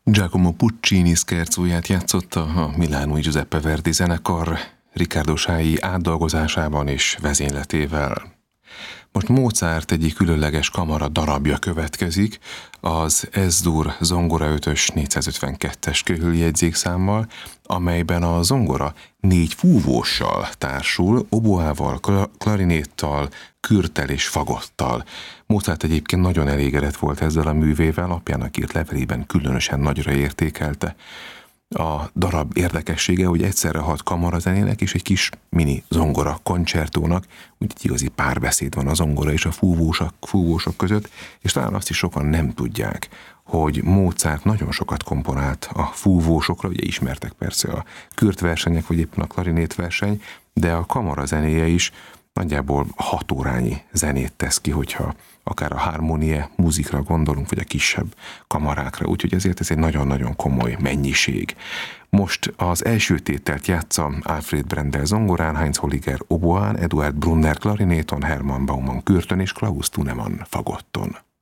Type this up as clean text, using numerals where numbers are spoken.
Giacomo Puccini szkerzóját játszotta a Milánói Giuseppe Verdi zenekar Riccardo Scai átdolgozásában és vezényletével. Most Mozart egyik különleges kamara darabja következik, az Es-dur zongora 5-ös 452-es köhöljegyzékszámmal, amelyben a zongora 4 fúvóssal társul, oboával, klarinéttal, kürttel és fagottal. Mozart egyébként nagyon elégedett volt ezzel a művével, apjának írt levelében különösen nagyra értékelte. A darab érdekessége, hogy egyszerre hat kamarazenének és egy kis mini zongora koncertónak, úgy igazi párbeszéd van a zongora és a fúvósok között, és talán azt is sokan nem tudják, hogy Mozart nagyon sokat komponált a fúvósokra, ugye ismertek persze a kürtversenyek, vagy éppen a klarinétverseny, de a kamarazenéje is nagyjából 6 órányi zenét tesz ki, hogyha akár a harmonie muzikra gondolunk, vagy a kisebb kamarákra, úgyhogy ezért ez egy nagyon-nagyon komoly mennyiség. Most az első tételt játsza Alfred Brendel zongorán, Heinz Holliger oboán, Eduard Brunner klarinéton, Hermann Baumann kürtön és Klaus Thunemann fagotton.